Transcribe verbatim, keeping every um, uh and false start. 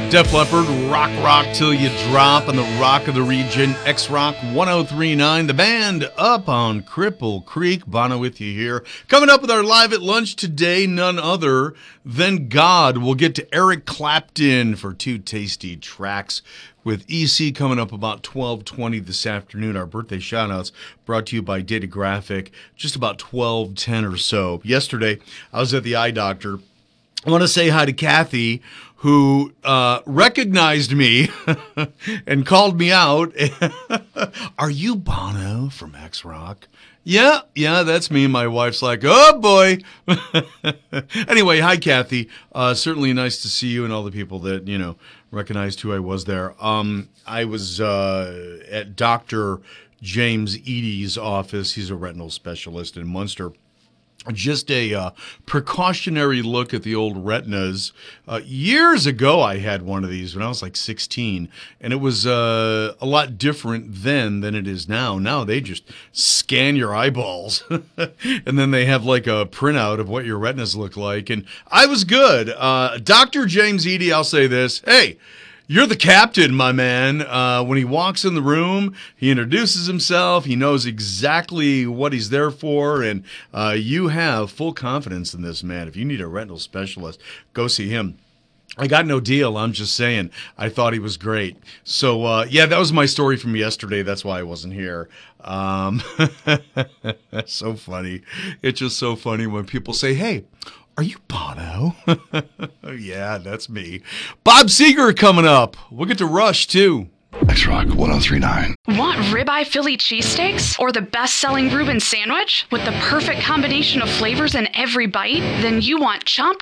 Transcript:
Def Leppard, Rock Rock Till You Drop on the Rock of the Region, X-Rock one oh three point nine, the band up on Cripple Creek. Bono with you here. Coming up with our Live at Lunch today, none other than God. We'll get to Eric Clapton for two tasty tracks with E C coming up about twelve twenty this afternoon. Our birthday shout-outs brought to you by Data Graphic, just about twelve ten or so. Yesterday, I was at the eye doctor. I want to say hi to Kathy, who uh, recognized me and called me out. Are you Bono from X-Rock? Yeah, yeah, that's me. My wife's like, oh, boy. Anyway, hi, Kathy. Uh, certainly nice to see you and all the people that, you know, recognized who I was there. Um, I was uh, at Doctor James Eady's office. He's a retinal specialist in Munster. Just a uh, precautionary look at the old retinas. Uh, years ago, I had one of these when I was like sixteen, and it was uh, a lot different then than it is now. Now they just scan your eyeballs, and then they have like a printout of what your retinas look like. And I was good. Uh, Doctor James Eady, I'll say this. Hey, you're the captain, my man. Uh, when he walks in the room, he introduces himself. He knows exactly what he's there for, and uh, you have full confidence in this man. If you need a retinal specialist, go see him. I got no deal. I'm just saying. I thought he was great. So, uh, yeah, that was my story from yesterday. That's why I wasn't here. Um, so funny. It's just so funny when people say, hey, are you Bono? Yeah, that's me. Bob Seger coming up. We'll get to Rush, too. X-Rock one oh three point nine. Want ribeye Philly cheesesteaks or the best-selling Reuben sandwich with the perfect combination of flavors in every bite? Then you want Chomp